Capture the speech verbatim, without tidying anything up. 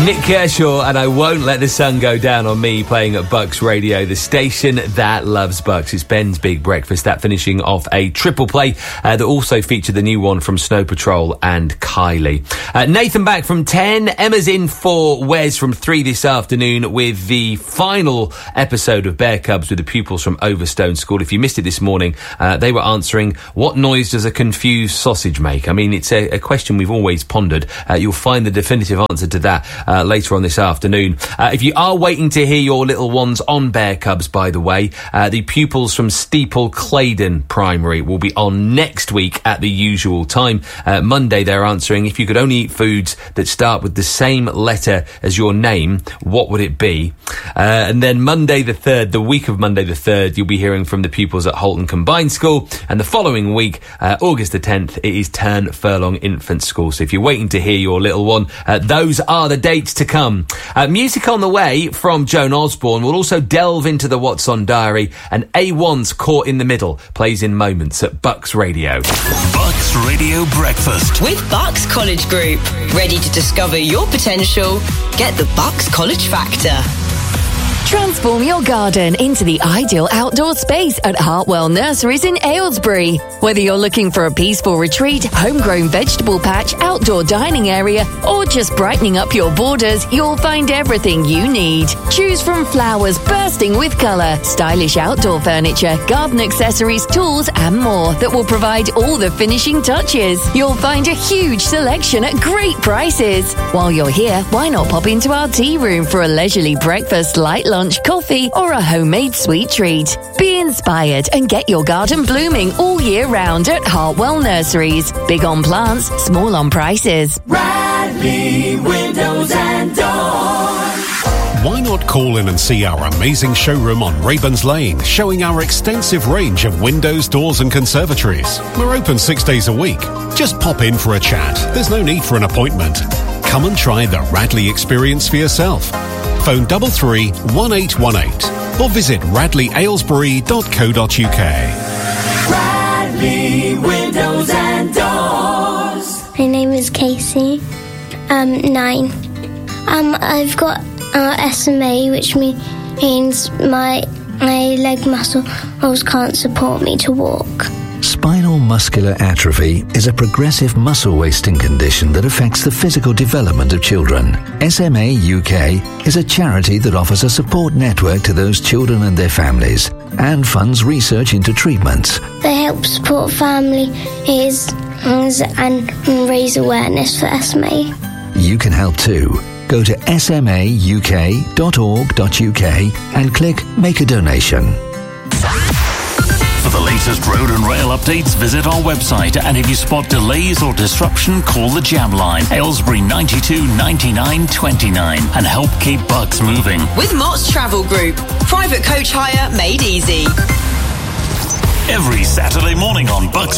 Nick Kershaw and I Won't Let the Sun Go Down on Me, playing at Bucks Radio, the station that loves Bucks. It's Ben's Big Breakfast, that finishing off a triple play uh, that also featured the new one from Snow Patrol and Kylie. Uh, Nathan back from ten, Emma's in for Wes from three this afternoon with the final episode of Bear Cubs with the pupils from Overstone School. If you missed it this morning, uh, they were answering, what noise does a confused sausage make? I mean, it's a, a question we've always pondered. Uh, you'll find the definitive answer to that uh, later on this afternoon. Uh, if you are waiting to hear your little ones on Bear Cubs, by the way, uh, the pupils from Steeple Claydon Primary will be on next week at the usual time. Uh, Monday, they're answering, if you could only eat foods that start with the same letter as your name, what would it be? Uh, and then Monday the third, the week of Monday the third, you'll be hearing from the pupils at Holton Combined School. And the following week, uh, August the tenth, it is Turn Furlong Infant School. So if you're waiting to hear your little one, uh, those are the dates to come. Uh, music on the way from Joan Osborne. We'll also delve into the What's On Diary, and A one's Caught in the Middle plays in moments at Bucks Radio. Bucks Radio Breakfast with Bucks College Group. Ready to discover your potential? Get the Bucks College Factor. Transform your garden into the ideal outdoor space at Hartwell Nurseries in Aylesbury. Whether you're looking for a peaceful retreat, homegrown vegetable patch, outdoor dining area, or just brightening up your borders, you'll find everything you need. Choose from flowers bursting with colour, stylish outdoor furniture, garden accessories, tools, and more that will provide all the finishing touches. You'll find a huge selection at great prices. While you're here, why not pop into our tea room for a leisurely breakfast, light lunch, coffee, or a homemade sweet treat. Be inspired and get your garden blooming all year round at Hartwell Nurseries. Big on plants, small on prices. Radley Windows and Doors. Why not call in and see our amazing showroom on Rayburn's Lane, showing our extensive range of windows, doors and conservatories. We're open six days a week. Just pop in for a chat. There's no need for an appointment. Come and try the Radley experience for yourself. Phone double three one eight one eight or visit radley aylesbury dot co dot uk. Radley Windows and Doors. My name is Casey. Um, nine. Um, I've got uh, S M A, which means my my leg muscles can't support me to walk. Spinal muscular atrophy is a progressive muscle wasting condition that affects the physical development of children. S M A U K is a charity that offers a support network to those children and their families and funds research into treatments. They help support families and raise awareness for S M A. You can help too. Go to s m a u k dot org dot u k and click Make a Donation. For the latest road and rail updates, visit our website, and if you spot delays or disruption, call the Jam Line, Aylesbury ninety-two ninety-nine twenty-nine, and help keep Bucks moving. With Mott's Travel Group, private coach hire made easy. Every Saturday morning on Bucks